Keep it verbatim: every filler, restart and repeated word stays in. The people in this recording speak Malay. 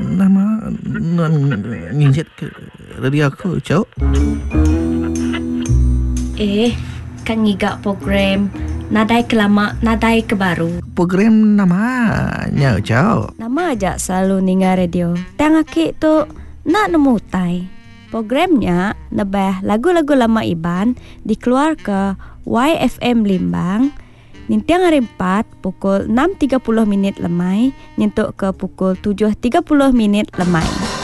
nama nginjit ke radio aku, Cok. Eh, kan ngigak program Nadai ke lama, nadai ke baru. Program namanya, Cok. Nama aja selalu ninga radio. Tang akik tu nak nemu tai. Programnya nebah lagu-lagu lama Iban dikeluar ke Y F M Limbang nintiang hari empat pukul enam tiga puluh minit lemai nyentuk ke pukul tujuh tiga puluh minit lemai.